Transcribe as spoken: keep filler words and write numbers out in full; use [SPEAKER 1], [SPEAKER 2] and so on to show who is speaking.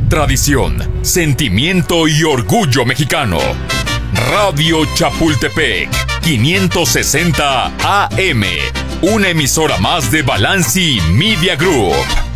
[SPEAKER 1] tradición, sentimiento y orgullo mexicano. Radio Chapultepec, quinientos sesenta A M, una emisora más de Balanci Media Group.